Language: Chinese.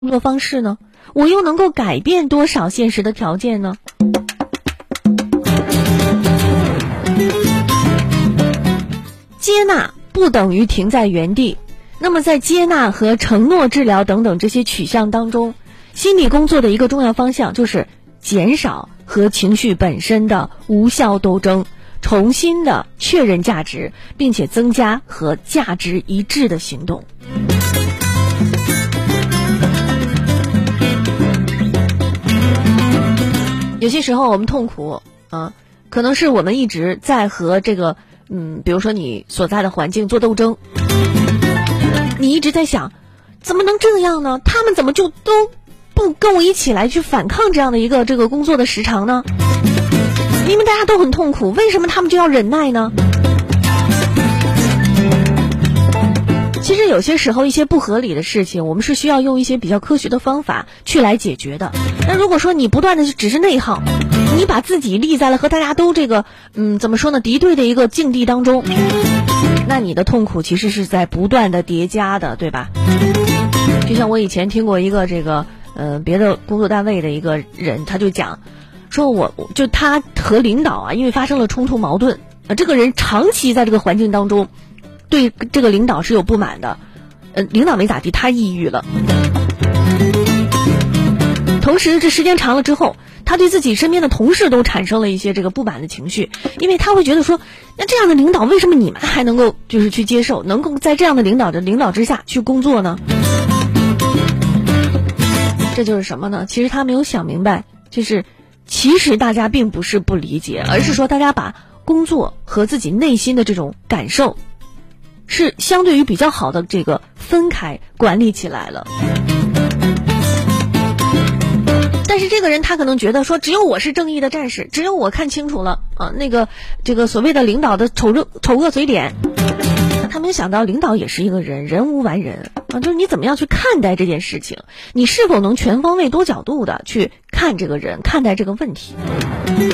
工作方式呢？我又能够改变多少现实的条件呢？接纳不等于停在原地。那么在接纳和承诺治疗等等这些取向当中，心理工作的一个重要方向就是减少和情绪本身的无效斗争，重新的确认价值，并且增加和价值一致的行动。有些时候我们痛苦可能是我们一直在和这个比如说你所在的环境做斗争，你一直在想怎么能这样呢？他们怎么就都不跟我一起来去反抗这样的一个这个工作的时长呢？明明大家都很痛苦，为什么他们就要忍耐呢？其实有些时候一些不合理的事情，我们是需要用一些比较科学的方法去来解决的。那如果说你不断的只是内耗，你把自己立在了和大家都这个怎么说呢，敌对的一个境地当中，那你的痛苦其实是在不断的叠加的，对吧？就像我以前听过一个这个别的工作单位的一个人，他就讲说就他和领导因为发生了冲突矛盾，这个人长期在这个环境当中对这个领导是有不满的，领导没咋地，他抑郁了。同时这时间长了之后，他对自己身边的同事都产生了一些这个不满的情绪，因为他会觉得说，那这样的领导为什么你们还能够就是去接受，能够在这样的领导之下去工作呢？这就是什么呢？其实他没有想明白，就是其实大家并不是不理解，而是说大家把工作和自己内心的这种感受是相对于比较好的这个分开管理起来了。但是这个人他可能觉得说，只有我是正义的战士，只有我看清楚了这个所谓的领导的丑恶嘴脸，他没有想到领导也是一个人，人无完人就是你怎么样去看待这件事情，你是否能全方位多角度的去看这个人，看待这个问题。